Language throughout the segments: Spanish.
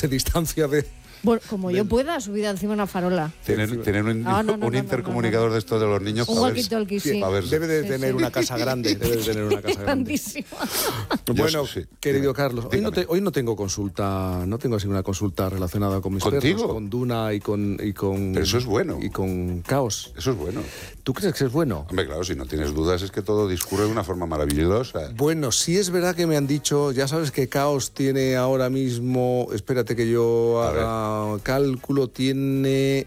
se distancia de... Bueno, como yo pueda, subida encima de una farola. Tienen un intercomunicador de estos de los niños. Un walkie-talkie, sí. Debe de tener una casa grande. Debe de tener una casa grande. Grandísima. Bueno, querido Carlos, hoy no tengo consulta, no tengo así una consulta relacionada con mis perros, con Duna y con Pero eso es bueno. Y con Caos. Eso es bueno. ¿Tú crees que es bueno? Hombre, claro, si no tienes dudas es que todo discurre de una forma maravillosa. Bueno, sí es verdad que me han dicho, ya sabes que Caos tiene ahora mismo, espérate que yo haga cálculo, tiene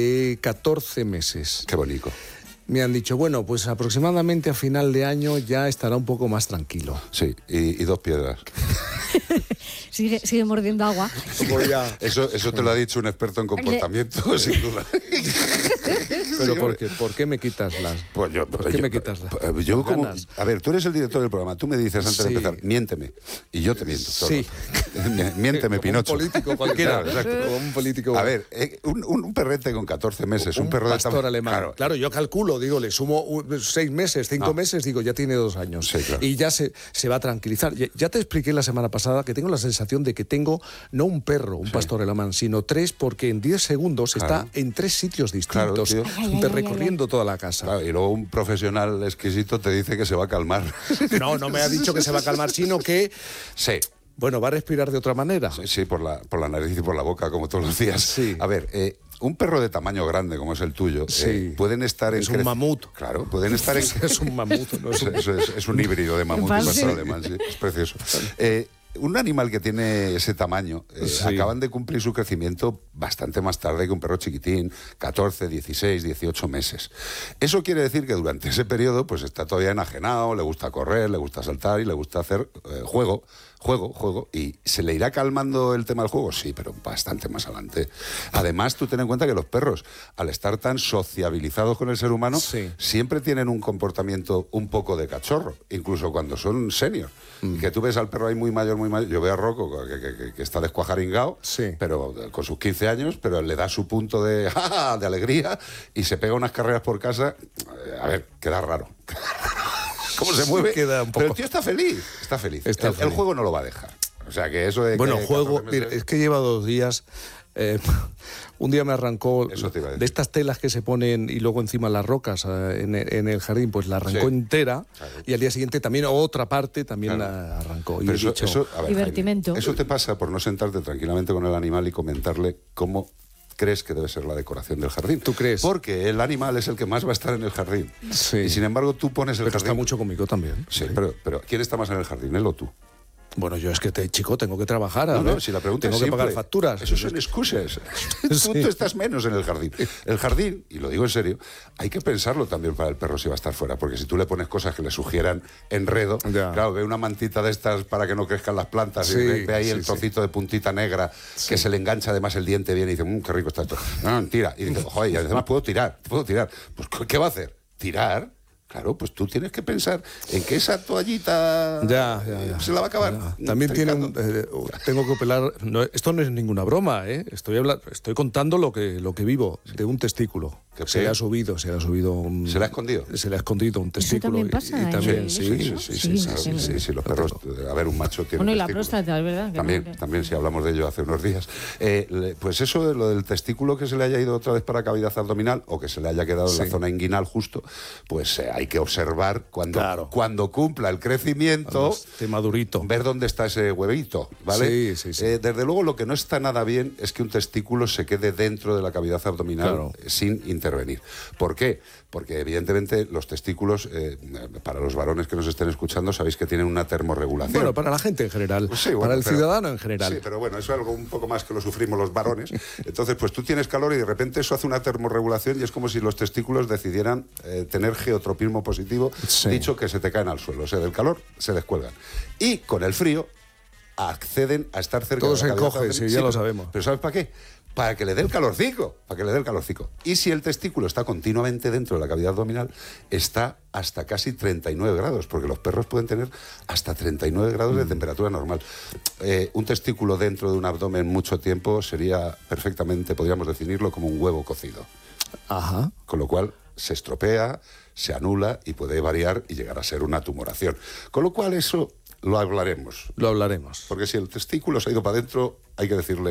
14 meses. Qué bonito. Me han dicho, bueno, pues aproximadamente a final de año ya estará un poco más tranquilo. Sí, y 2 piedras. Sigue mordiendo agua. Eso te lo ha dicho un experto en comportamiento, sin duda. Pero ¿por qué me quitas las? Pues ¿Por qué me quitas las? A ver, tú eres el director del programa. Tú me dices antes de empezar, miénteme. Y yo te miento. Sí. Miénteme, como Pinocho. Un político cualquiera. Claro, como un político. A ver, un perrete con 14 meses, un perro pastor de alemán. Claro, yo calculo, digo, le sumo 6 meses, 5 meses, digo, ya tiene 2 años. Sí, claro. Y ya se va a tranquilizar. Ya te expliqué la semana pasada que tengo la sensación de que tengo no un perro, un pastor alemán, sino 3, porque en 10 segundos está en 3 sitios distintos, recorriendo toda la casa. Claro, y luego un profesional exquisito te dice que se va a calmar. No me ha dicho que se va a calmar, sino que... Sí. Bueno, va a respirar de otra manera. Sí, por la nariz y por la boca, como todos los días. Sí. A ver, un perro de tamaño grande, como es el tuyo, pueden estar en... Es un mamut. Claro, pueden estar en... Es un mamut. No es un híbrido de mamut y pastor alemán, sí, es precioso. Un animal que tiene ese tamaño, acaban de cumplir su crecimiento bastante más tarde que un perro chiquitín, 14, 16, 18 meses. Eso quiere decir que durante ese periodo pues está todavía enajenado, le gusta correr, le gusta saltar y le gusta hacer juego, y ¿se le irá calmando el tema del juego? Sí, pero bastante más adelante. Además, tú ten en cuenta que los perros, al estar tan sociabilizados con el ser humano, siempre tienen un comportamiento un poco de cachorro, incluso cuando son senior. Que tú ves al perro ahí muy mayor, yo veo a Rocco que está descuajaringado, pero con sus 15 años, pero le da su punto de alegría y se pega unas carreras por casa. A ver, queda raro. ¿Cómo se mueve? Queda un poco... Pero el tío está feliz. El juego no lo va a dejar. O sea, que eso de... Bueno, juego... Mira, es que lleva 2 días... un día me arrancó de estas telas que se ponen y luego encima las rocas en el jardín, pues la arrancó entera, y al día siguiente también otra parte también la arrancó. Pero a ver, divertimento. Eso te pasa por no sentarte tranquilamente con el animal y comentarle cómo crees que debe ser la decoración del jardín. ¿Tú crees? Porque el animal es el que más va a estar en el jardín. Sí. Y sin embargo tú pones el jardín... Pero está mucho conmigo también. Sí, pero ¿quién está más en el jardín, él o tú? Bueno, yo es que, chico, tengo que trabajar. No, si la pregunta tengo es que pagar facturas. Eso son excusas. Tú estás menos en el jardín. El jardín, y lo digo en serio, hay que pensarlo también para el perro si va a estar fuera, porque si tú le pones cosas que le sugieran enredo, claro, ve una mantita de estas para que no crezcan las plantas, y ve ahí el trocito de puntita negra que se le engancha además el diente bien y dice, qué rico está esto. No, tira. Y dice, joder, y además puedo tirar. Pues, ¿qué va a hacer? ¿Tirar? Claro, pues tú tienes que pensar en que esa toallita se la va a acabar. También tengo que pelar... No, esto no es ninguna broma, ¿eh? Estoy contando lo que vivo de un testículo. Se le ha subido ¿Se le ha escondido? Se le ha escondido un testículo. Eso también pasa, también, sí, los perros... A ver, un macho tiene bueno, y la próstata, es verdad. También, si hablamos de ello hace unos días. Pues eso de lo del testículo que se le haya ido otra vez para cavidad abdominal o que se le haya quedado en la zona inguinal justo, pues hay que observar cuando cumpla el crecimiento, esté madurito, ver dónde está ese huevito, ¿vale? Sí. Desde luego lo que no está nada bien es que un testículo se quede dentro de la cavidad abdominal sin intervenir. ¿Por qué? Porque evidentemente los testículos, para los varones que nos estén escuchando, sabéis que tienen una termorregulación. Bueno, para la gente en general, pues para el ciudadano en general. Sí, pero bueno, eso es algo un poco más que lo sufrimos los varones. Entonces, pues tú tienes calor y de repente eso hace una termorregulación y es como si los testículos decidieran tener geotropismo positivo, dicho que se te caen al suelo. O sea, del calor se descuelgan. Y con el frío acceden a estar cerca todo de la cavidad. Todo se encoge, ya lo sabemos. Pero ¿sabes para qué? Para que le dé el calorcico, Y si el testículo está continuamente dentro de la cavidad abdominal, está hasta casi 39 grados, porque los perros pueden tener hasta 39 grados de temperatura normal. Un testículo dentro de un abdomen mucho tiempo sería perfectamente, podríamos definirlo como un huevo cocido. Ajá. Con lo cual se estropea, se anula y puede variar y llegar a ser una tumoración. Con lo cual eso lo hablaremos. Porque si el testículo se ha ido para adentro, hay que decirle